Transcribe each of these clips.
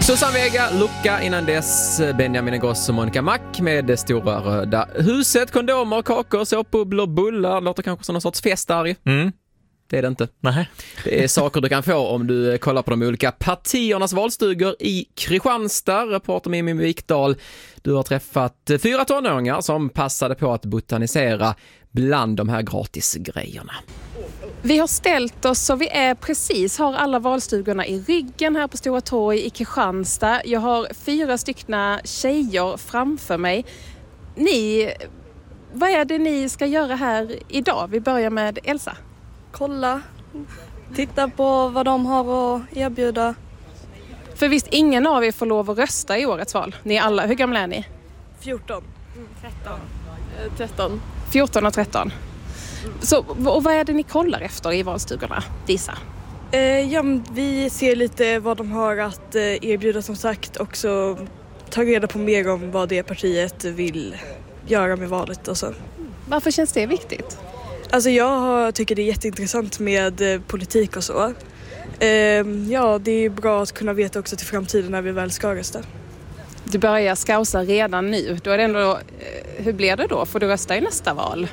Susanne Vega, Lucka, innan dess Benjamin Ingrosso och Monica Mack med Det stora röda huset, kondomer, kakor, såpbubblor, bullar. Låter kanske som någon sorts fest där. Det är det inte. Nej. Det är saker du kan få om du kollar på de olika partiernas valstugor i Kristianstad. Reporter Mimmi Wikdahl, du har träffat 4 tonåringar som passade på att botanisera bland de här gratisgrejerna. Vi har ställt oss så vi är precis, har alla valstugorna i ryggen här på Stora torg i Kristianstad. Jag har 4 stycken tjejer framför mig. Vad är det ni ska göra här idag? Vi börjar med Elsa. Kolla, titta på vad de har att erbjuda. För visst, ingen av er får lov att rösta i årets val. Ni alla, hur gamla är ni? 14. 13. 14 och 13. Så, och vad är det ni kollar efter i valstugorna? Disa. Vi ser lite vad de har att erbjuda, som sagt, och så tar reda på mer om vad det partiet vill göra med valet och så. Varför känns det viktigt? Alltså jag tycker det är jätteintressant med politik och så. Det är bra att kunna veta också till framtiden när vi väl ska rösta. Du börjar skausa redan nu. Då är det ändå, hur blir det då? Får du rösta i nästa val?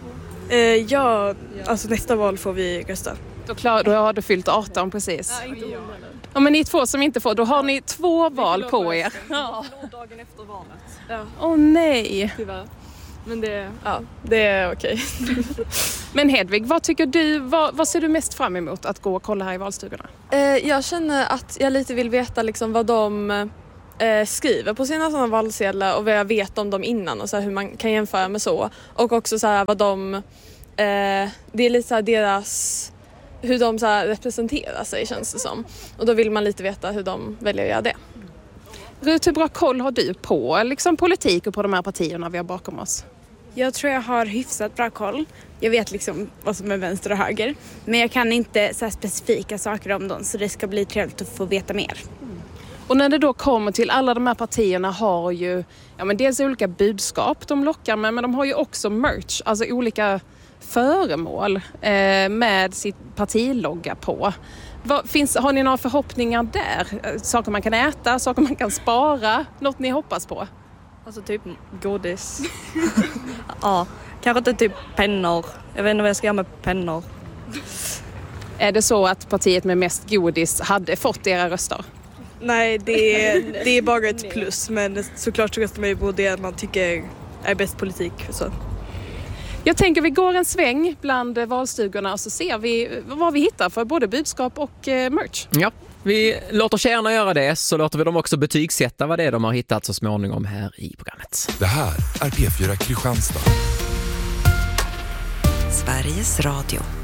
Alltså nästa val får vi rösta. Då har du fyllt 18 precis. Ja, men ni 2 som inte får, då har ni 2 val på er. Ja. Dagen efter valet. Åh nej. Tyvärr. Men det är okej. Men Hedvig, vad tycker du, vad ser du mest fram emot att gå och kolla här i valstugorna? Jag känner att jag lite vill veta liksom vad de skriver på sina sådana valsedlar och vad jag vet om dem innan och så här, hur man kan jämföra med så. Och också så här, vad de, det är lite så här hur de så här representerar sig, känns det som. Och då vill man lite veta hur de väljer att göra det. Rut, hur bra koll har du på liksom politik och på de här partierna vi har bakom oss? Jag tror jag har hyfsat bra koll. Jag vet liksom vad som är vänster och höger. Men jag kan inte så här specifika saker om dem, så det ska bli trevligt att få veta mer. Och när det då kommer till alla de här partierna har ju dels olika budskap de lockar med, men de har ju också merch, alltså olika föremål med sitt partilogga på. Har ni några förhoppningar där? Saker man kan äta, saker man kan spara, något ni hoppas på? Alltså typ godis. Ja, kanske inte typ pennor. Jag vet inte vad jag ska göra med pennor. Är det så att partiet med mest godis hade fått era röster? Nej, det är bara ett plus. Men såklart så röstar man ju på det man tycker är bäst politik. Så. Jag tänker vi går en sväng bland valstugorna och så ser vi vad vi hittar för både budskap och merch. Ja, vi låter tjejerna göra det, så låter vi dem också betygsätta vad det är de har hittat så småningom här i programmet. Det här är P4 Kristianstad. Sveriges Radio.